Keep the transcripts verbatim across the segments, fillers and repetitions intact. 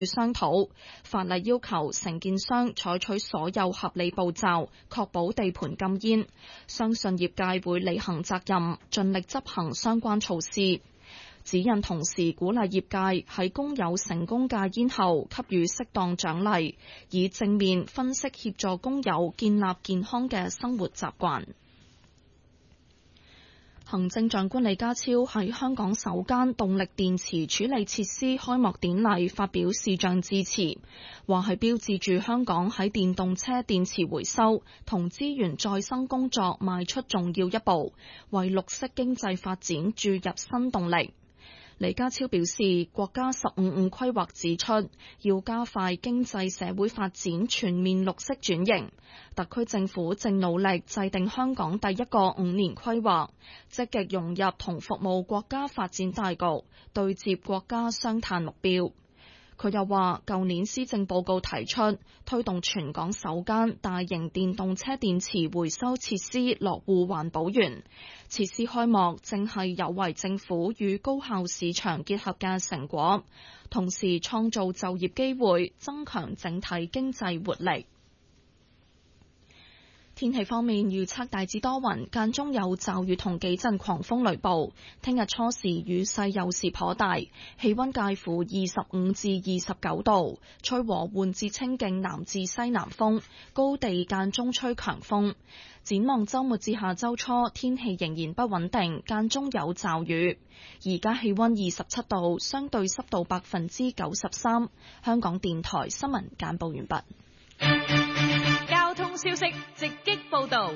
商討。法例要求承建商採取所有合理步驟，確保地盤禁煙。相信業界會履行責任，盡力執行相關措施。指引同時鼓勵業界喺工友成功戒煙後給予適當獎勵，以正面分析協助工友建立健康嘅生活習慣。行政長官李家超喺香港首間動力電池處理設施開幕典禮發表視像致辭，話係標誌住香港喺電動車電池回收同資源再生工作邁出重要一步，為綠色經濟發展注入新動力。李家超表示，國家十五五規劃指出，要加快經濟社會發展全面綠色轉型。特區政府正努力制定香港第一個五年規劃，積極融入同服務國家發展大局，對接國家雙碳目標。佢又話，舊年施政報告提出推動全港首間大型電動車電池回收設施落戶環保園，設施開幕正係有為政府與高效市場結合嘅成果，同時創造就業機會，增強整體經濟活力。天氣方面，預測大致多雲，間中有驟雨同幾陣狂風雷暴。聽日初時雨勢有時頗大，氣溫介乎二十五至二十九度，吹和緩至清勁南至西南風，高地間中吹強風。展望週末至下週初，天氣仍然不穩定，間中有驟雨。而家氣溫二十七度，相對濕度百分之九十三。香港電台新聞簡報完畢。 交通消息直擊報道。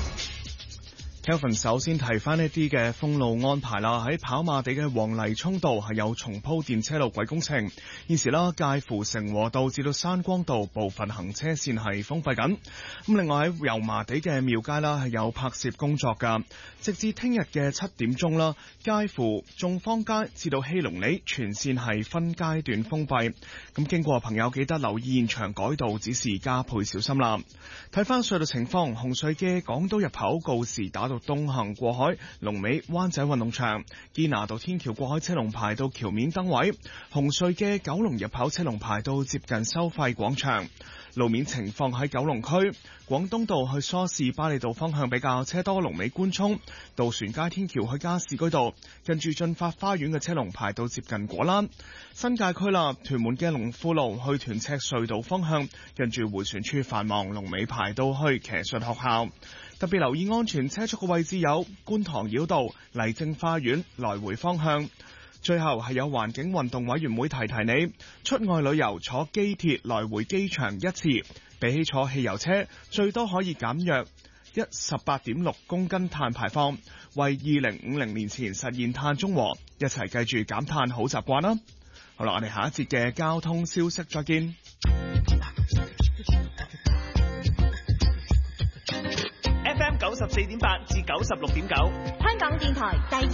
Kelvin 首先提翻一啲嘅封路安排啦，喺跑馬地嘅黃泥涌道係有重鋪電車路軌工程，現時啦介乎成和道至到山光道部分行車線係封閉緊。咁另外喺油麻地嘅廟街啦係有拍攝工作噶，直至聽日嘅七點鐘啦，介乎眾坊街至到希隆里全線係分階段封閉。咁經過朋友記得留意現場改道指示，加倍小心啦。睇翻隧道情況，紅隧嘅港島入口告士打道東行過海，龍尾灣仔運動場；堅拿道天橋過海車龍排到橋面燈位。紅隧嘅九龍入口車龍排到接近收費廣場。路面情況喺九龍區，廣東道去梳士巴利道方向比較車多，龍尾官涌；渡船街天橋去加士居道，近住駿發花園嘅車龍排到接近果欄。新界區啦，屯門嘅龍富路去屯赤隧道方向，近住迴旋處繁忙，龍尾排到去騎術學校。特別留意安全車速嘅位置有觀塘繞道、麗晶花園來回方向。最後係有環境運動委員會提提你，出外旅遊坐機鐵來回機場一次，比起坐汽油車最多可以減約一十八點六公斤碳排放，為二零五零年前實現碳中和。一齊記住減碳好習慣啦！好啦，我哋下一節嘅交通消息再見。 F M 九十四點八至九十六點九， 香港電台第二